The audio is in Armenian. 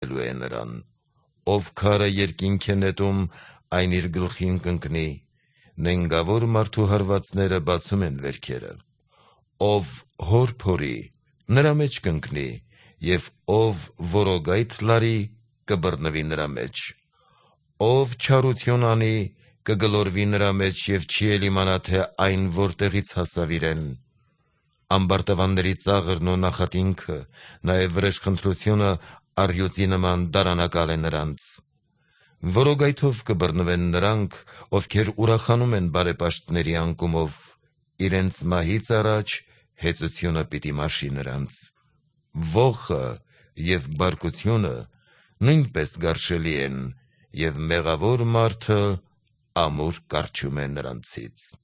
է նրան, ով քարը երկինք է նետում, այն իր գլխին կընկնի, նենգավոր մարդու հարվածները բացում են վերքերը, ով հոր փորի, նրա մեջ կընկնի, և ով որոգայթ լարի, կբռնվի նրա մեջ, ով չարություն անի, կգլորվի նրա մեջ և չի էլ իմանա, թե այն որտեղից հասավ իրեն, ամբարտավանների ծաղրն ու նախատինքը, նաև վրեժխնդրությունը առյուծի նման դարանակալ է նրանց, որոգայթով կբռնվեն նրանք, ովքեր ուրախանում են բարեպաշտների անկումով, իրենց մահից առաջ հեծությունը պիտի մաշի նրանց, ոխը և բարկությունը նույնպես գարշելի են, և մեղավոր մարդը ամուր կառչում է նրանցից։